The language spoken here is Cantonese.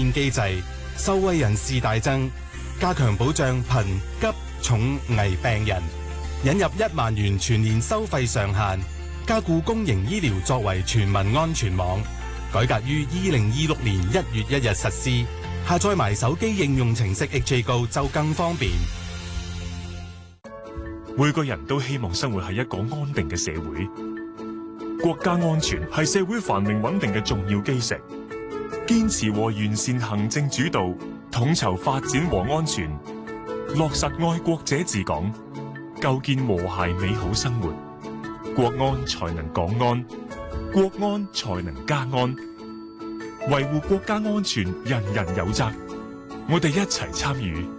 券機制，受惠人士大增，加強保障貧急重危病人，引入1萬元全年收費上限，加固公營醫療作為全民安全網，改革於2026年1月1日實施。下載埋手機應用程式 HA Go 就更方便。 每個人都希望生活喺一個安定嘅社會，國家安全係社會繁榮穩定嘅重要基石。堅持和完善行政主導，統籌發展和安全，落實愛國者治港，構建和諧美好生活，國安才能港安，國安才能家安。維護國家安全，人人有責。我哋一齊參與，